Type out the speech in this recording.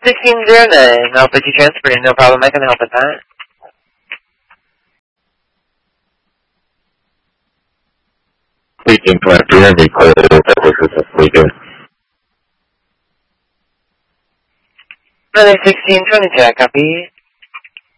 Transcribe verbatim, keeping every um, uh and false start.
sixteen oh nine, Alpha T transferring, no problem, I can help with that. Speaking to our dear recorded that was with us leader. Another sixteen twenty-two, copy.